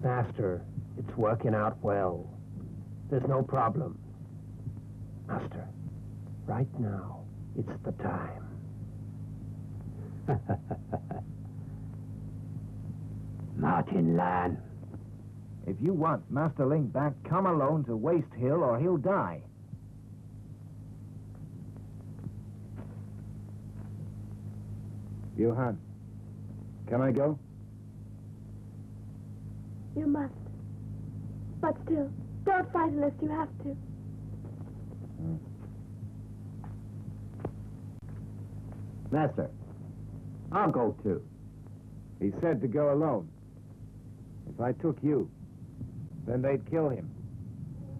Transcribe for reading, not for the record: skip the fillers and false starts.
Master, it's working out well. There's no problem. Master, right now, it's the time. Martin Lan. If you want Master Link back, come alone to Waste Hill or he'll die. Johann, can I go? You must. But still, don't fight unless you have to. Master, I'll go too. He said to go alone. If I took you, then they'd kill him.